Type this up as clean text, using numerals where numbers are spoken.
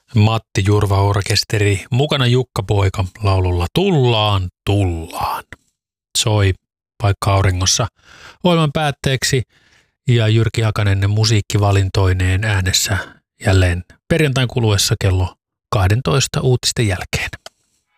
Matti Jurva-orkesteri, mukana Jukka Poika laululla Tullaan. Soi Paikka auringossa ohjelman päätteeksi ja Jyrki Hakanen musiikkivalintoineen äänessä jälleen perjantain kuluessa kello 12 uutisten jälkeen.